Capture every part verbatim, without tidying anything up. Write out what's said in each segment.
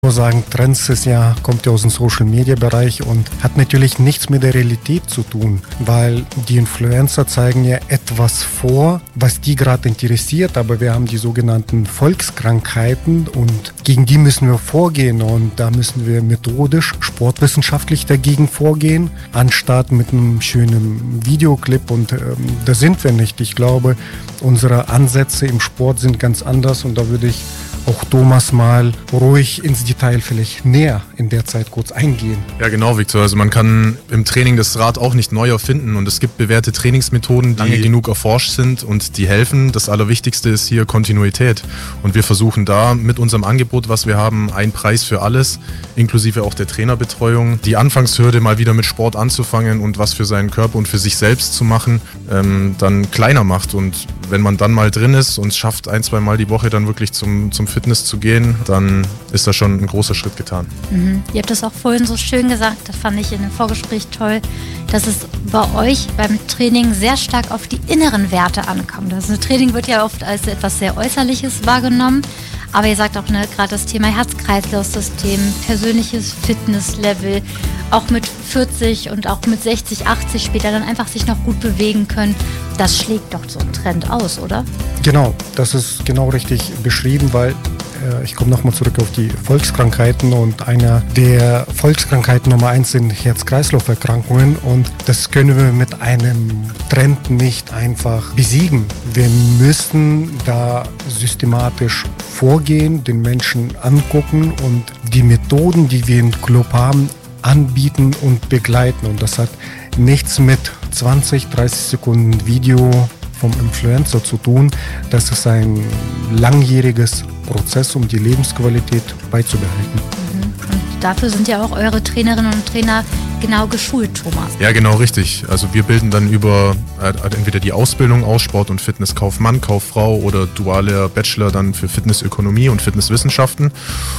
Ich muss sagen, Trends ist ja, kommt ja aus dem Social-Media-Bereich und hat natürlich nichts mit der Realität zu tun, weil die Influencer zeigen ja etwas vor, was die gerade interessiert, aber wir haben die sogenannten Volkskrankheiten und gegen die müssen wir vorgehen und da müssen wir methodisch, sportwissenschaftlich dagegen vorgehen, anstatt mit einem schönen Videoclip und ähm, da sind wir nicht. Ich glaube, unsere Ansätze im Sport sind ganz anders und da würde ich auch Thomas mal ruhig ins Detail vielleicht näher in der Zeit kurz eingehen. Ja genau, Viktor. Also man kann im Training das Rad auch nicht neu erfinden und es gibt bewährte Trainingsmethoden, die lange genug erforscht sind und die helfen. Das Allerwichtigste ist hier Kontinuität und wir versuchen da mit unserem Angebot, was wir haben, ein Preis für alles, inklusive auch der Trainerbetreuung, die Anfangshürde mal wieder mit Sport anzufangen und was für seinen Körper und für sich selbst zu machen, ähm, dann kleiner macht und wenn man dann mal drin ist und es schafft, ein, zwei Mal die Woche dann wirklich zum, zum Fitness zu gehen, dann ist da schon ein großer Schritt getan. Mhm. Ihr habt das auch vorhin so schön gesagt, das fand ich in dem Vorgespräch toll, dass es bei euch beim Training sehr stark auf die inneren Werte ankommt. Das Training wird ja oft als etwas sehr Äußerliches wahrgenommen, aber ihr sagt auch ne, gerade das Thema Herz-Kreislauf-System, persönliches Fitnesslevel, auch mit vierzig und auch mit sechzig, achtzig später dann einfach sich noch gut bewegen können. Das schlägt doch so einen Trend aus, oder? Genau, das ist genau richtig beschrieben, weil äh, ich komme nochmal zurück auf die Volkskrankheiten und einer der Volkskrankheiten Nummer eins sind Herz-Kreislauf-Erkrankungen und das können wir mit einem Trend nicht einfach besiegen. Wir müssen da systematisch vorgehen, den Menschen angucken und die Methoden, die wir im Club haben, anbieten und begleiten und das hat nichts mit zwanzig, dreißig Sekunden Video vom Influencer zu tun. Das ist ein langjähriges Prozess, um die Lebensqualität beizubehalten. Mhm. Und dafür sind ja auch eure Trainerinnen und Trainer genau geschult, Thomas. Ja, genau richtig. Also wir bilden dann über äh, entweder die Ausbildung aus Sport- und Fitnesskaufmann, Kauffrau oder dualer Bachelor dann für Fitnessökonomie und Fitnesswissenschaften.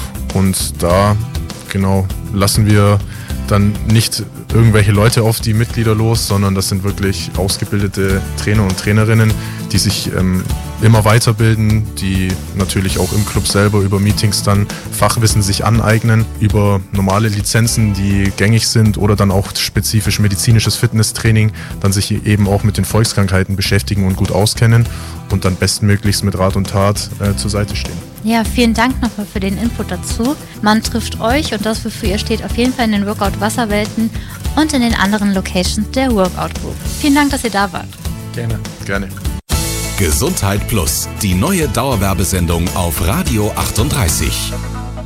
Und da genau lassen wir dann nicht irgendwelche Leute auf die Mitglieder los, sondern das sind wirklich ausgebildete Trainer und Trainerinnen, die sich ähm, immer weiterbilden, die natürlich auch im Club selber über Meetings dann Fachwissen sich aneignen, über normale Lizenzen, die gängig sind oder dann auch spezifisch medizinisches Fitnesstraining, dann sich eben auch mit den Volkskrankheiten beschäftigen und gut auskennen und dann bestmöglichst mit Rat und Tat äh, zur Seite stehen. Ja, vielen Dank nochmal für den Input dazu. Man trifft euch und das, wofür ihr steht, auf jeden Fall in den Workout Wasserwelten und in den anderen Locations der Workout Group. Vielen Dank, dass ihr da wart. Gerne. Gerne. Gesundheit Plus, die neue Dauerwerbesendung auf Radio achtunddreißig.